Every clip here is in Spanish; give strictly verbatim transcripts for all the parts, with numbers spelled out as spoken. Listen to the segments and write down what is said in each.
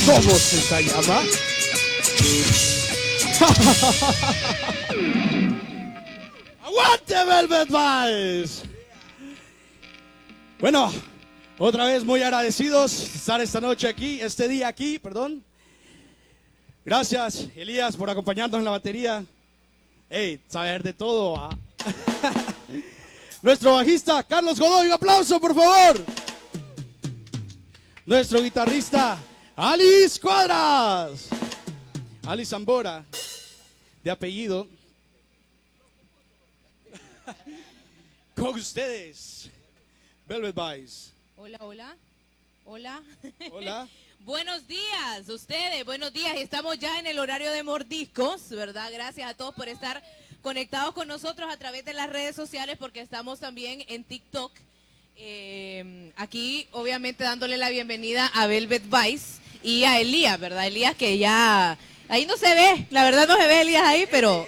¿Cómo se llama? ¡Aguante, Velvet Vibes! Bueno, otra vez muy agradecidos de estar esta noche aquí, este día aquí, perdón. Gracias, Elías, por acompañarnos en la batería. Hey, saber de todo. ¿Ah? Nuestro bajista, Carlos Godoy, un aplauso, por favor. Nuestro guitarrista, Alice Cuadras. Alice Zambora, de apellido. Con ustedes, Velvet Vibes. Hola, hola. Hola. Hola. Buenos días, ustedes, buenos días. Estamos ya en el horario de Mordiscos, ¿verdad? Gracias a todos por estar conectados con nosotros a través de las redes sociales, porque estamos también en TikTok. Eh, aquí, obviamente, dándole la bienvenida a Velvet Vibes y a Elías, ¿verdad? Elías, que ya... Ahí no se ve, la verdad no se ve Elías ahí, pero...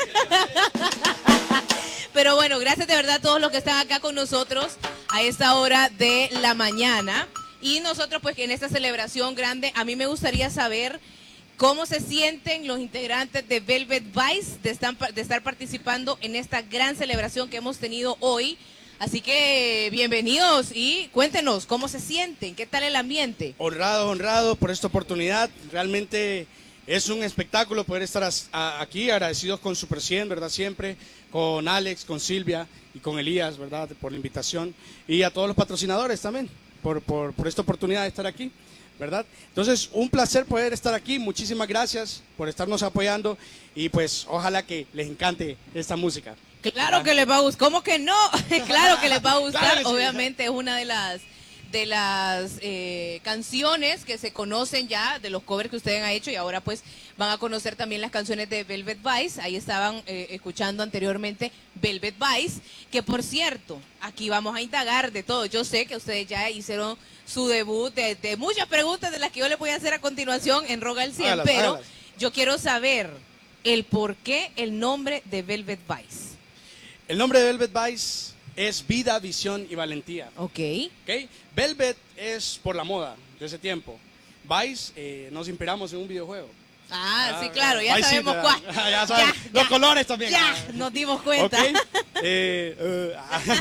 Pero bueno, gracias de verdad a todos los que están acá con nosotros a esta hora de la mañana. Y nosotros pues en esta celebración grande, a mí me gustaría saber cómo se sienten los integrantes de Velvet Vibes de estar, de estar participando en esta gran celebración que hemos tenido hoy. Así que bienvenidos y cuéntenos cómo se sienten, qué tal el ambiente. Honrados, honrados por esta oportunidad. Realmente es un espectáculo poder estar aquí, agradecidos con Super cien, ¿verdad? Siempre, con Alex, con Silvia y con Elías, ¿verdad? Por la invitación. Y a todos los patrocinadores también. Por, por, por esta oportunidad de estar aquí, ¿verdad? Entonces, un placer poder estar aquí, muchísimas gracias por estarnos apoyando y pues ojalá que les encante esta música. Claro ¿verdad? que les va a gustar, ¿cómo que no? Claro que les va a gustar, Claro que sí. Obviamente es una de las de las eh, canciones que se conocen ya, de los covers que ustedes han hecho, y ahora pues van a conocer también las canciones de Velvet Vibes. Ahí estaban eh, escuchando anteriormente Velvet Vibes, que por cierto, aquí vamos a indagar de todo. Yo sé que ustedes ya hicieron su debut de, de muchas preguntas de las que yo les voy a hacer a continuación en Roga el cien, Hágalas, pero hágalas. yo quiero saber el por qué el nombre de Velvet Vibes. El nombre de Velvet Vibes es vida, visión y valentía. Ok. ¿Okay? Velvet es por la moda de ese tiempo. Vice, eh, nos inspiramos en un videojuego. Ah, Ah, sí, claro, ya Vice sabemos City, cuál. ¿verdad? Ya saben, Ya, los ya, colores también. Ya, nos dimos cuenta. ¿Ok? Eh, eh,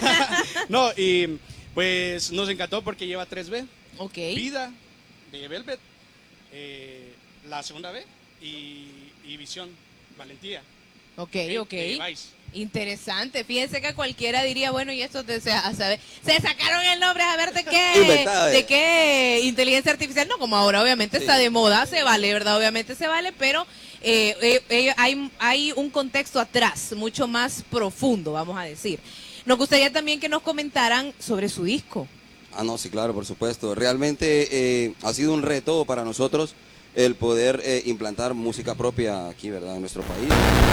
no, y pues nos encantó porque lleva tres B. Ok. Vida de Velvet, eh, la segunda B y, y visión, valentía. Ok, de- ok. de Vice. Interesante. Fíjense que cualquiera diría, bueno, y esto de, a saber, se sacaron el nombre a ver de qué, Inventado, eh. de qué inteligencia artificial. No, como ahora obviamente Sí. está de moda, se vale, ¿verdad? Obviamente se vale, pero eh, eh, eh, hay, hay un contexto atrás, mucho más profundo, vamos a decir. Nos gustaría también que nos comentaran sobre su disco. Ah, no, sí, claro, por supuesto. Realmente eh, ha sido un reto para nosotros el poder eh, implantar música propia aquí, ¿verdad?, en nuestro país.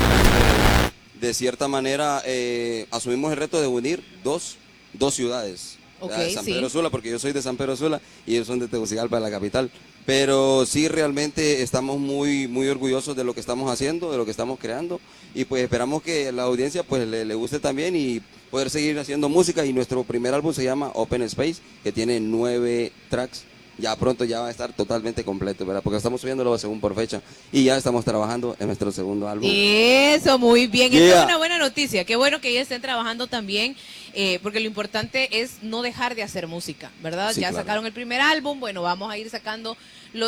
Eh, de cierta manera, eh, asumimos el reto de unir dos, dos ciudades. Ok, ¿verdad? San sí. Pedro Sula, porque yo soy de San Pedro Sula y ellos son de Tegucigalpa, la capital. Pero sí, realmente estamos muy, muy orgullosos de lo que estamos haciendo, de lo que estamos creando. Y pues esperamos que la audiencia pues le, le guste también y poder seguir haciendo música. Y nuestro primer álbum se llama Open Space, que tiene nueve tracks. Ya pronto ya va a estar totalmente completo, ¿verdad? Porque estamos subiéndolo según por fecha. Y ya estamos trabajando en nuestro segundo álbum. Eso, muy bien. Esa Yeah. es una buena noticia. Qué bueno que ya estén trabajando también, eh, porque lo importante es no dejar de hacer música, ¿verdad? Sí, Ya claro. sacaron el primer álbum, bueno, vamos a ir sacando los